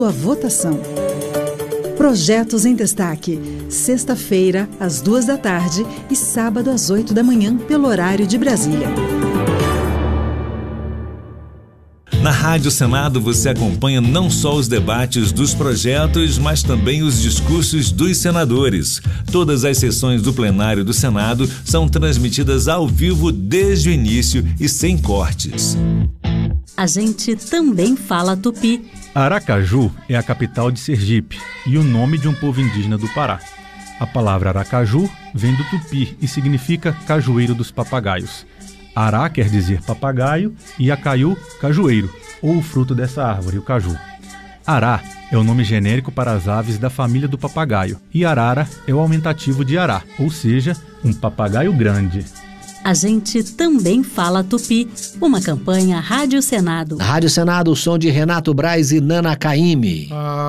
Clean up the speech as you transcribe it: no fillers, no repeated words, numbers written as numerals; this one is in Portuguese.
A votação. Projetos em Destaque, sexta-feira, às 14h e sábado, às 8h, pelo horário de Brasília. Na Rádio Senado você acompanha não só os debates dos projetos, mas também os discursos dos senadores. Todas as sessões do plenário do Senado são transmitidas ao vivo desde o início e sem cortes. A gente também fala tupi. Aracaju é a capital de Sergipe e o nome de um povo indígena do Pará. A palavra Aracaju vem do tupi e significa cajueiro dos papagaios. Ará quer dizer papagaio e acaiu, cajueiro, ou o fruto dessa árvore, o caju. Ará é o nome genérico para as aves da família do papagaio e arara é o aumentativo de ará, ou seja, um papagaio grande. A gente também fala tupi, uma campanha Rádio Senado. Rádio Senado, o som de Renato Braz e Nana Caymmi.